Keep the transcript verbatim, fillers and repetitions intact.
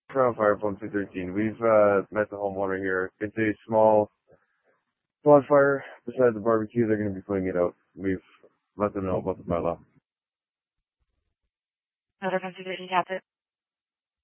Crown Fire Phone two thirteen. We've uh, met the homeowner here. It's a small bonfire beside the barbecue. They're going to be putting it out. We've let them know about the bylaw. Another phone two thirteen, captain.